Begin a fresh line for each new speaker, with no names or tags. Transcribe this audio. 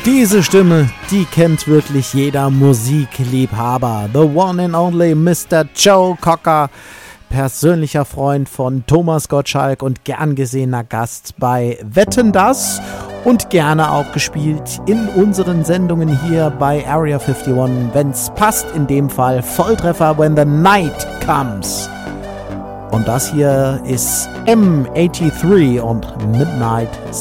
Diese Stimme, die kennt wirklich jeder Musikliebhaber. The one and only Mr. Joe Cocker, persönlicher Freund von Thomas Gottschalk und gern gesehener Gast bei Wetten, dass und gerne auch gespielt in unseren Sendungen hier bei Area 51, wenn's passt, in dem Fall Volltreffer When the Night Comes. Und das hier ist M83 und Midnight